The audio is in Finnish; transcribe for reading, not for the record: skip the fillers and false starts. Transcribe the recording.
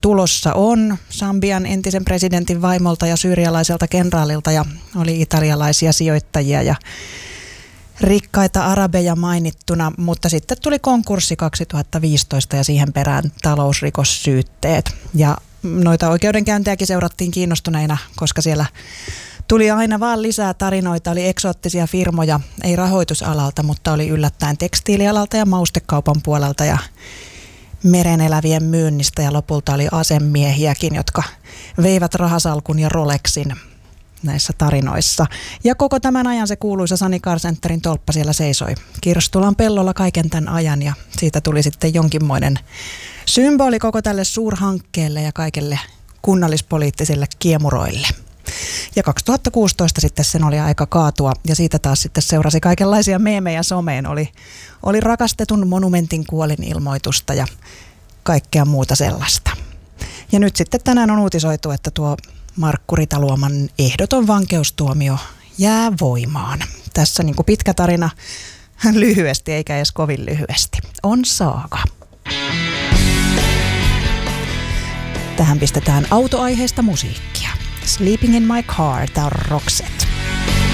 tulossa on Sambian entisen presidentin vaimolta ja syyrialaiselta kenraalilta ja oli italialaisia sijoittajia ja rikkaita arabeja mainittuna, mutta sitten tuli konkurssi 2015 ja siihen perään talousrikossyytteet. Ja noita oikeudenkäyntejäkin seurattiin kiinnostuneina, koska siellä tuli aina vaan lisää tarinoita. Oli eksoottisia firmoja, ei rahoitusalalta, mutta oli yllättäen tekstiilialalta ja maustekaupan puolelta ja merenelävien myynnistä. Ja lopulta oli asemiehiäkin, jotka veivät rahasalkun ja Rolexin näissä tarinoissa. Ja koko tämän ajan se kuuluisa Sani Car Centerin tolppa siellä seisoi Kirstulan pellolla kaiken tämän ajan ja siitä tuli sitten jonkinmoinen symboli koko tälle suurhankkeelle ja kaikille kunnallispoliittisille kiemuroille. Ja 2016 sitten sen oli aika kaatua ja siitä taas sitten seurasi kaikenlaisia meemejä someen. Oli rakastetun monumentin kuolinilmoitusta ja kaikkea muuta sellaista. Ja nyt sitten tänään on uutisoitu, että tuo Markku Ritaluoman ehdoton vankeustuomio jää voimaan. Tässä niin kuin pitkä tarina lyhyesti, eikä edes kovin lyhyesti. On saaga. Tähän pistetään autoaiheista musiikkia. Sleeping in my car, tää on Roxette.